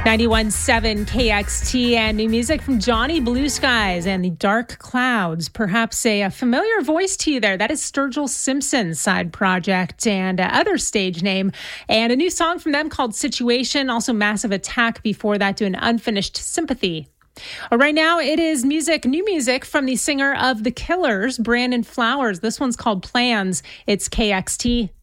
91.7 KXT and new music from Johnny Blue Skies and the Dark Clouds. Perhaps a familiar voice to you there. That is Sturgill Simpson's side project and other stage name. And a new song from them called Situation. Also Massive Attack before that, doing Unfinished Sympathy. Right now, it is new music from the singer of The Killers, Brandon Flowers. This one's called Plans. It's KXT.